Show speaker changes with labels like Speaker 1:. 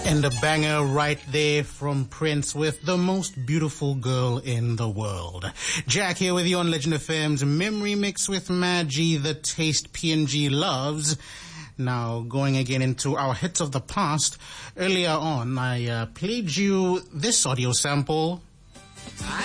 Speaker 1: And a banger right there from Prince with The Most Beautiful Girl in the World. Jack here with you on Legend FM's Memory Mix with Maggie, the taste PNG loves. Now, going again into our hits of the past. Earlier on, I played you this audio sample.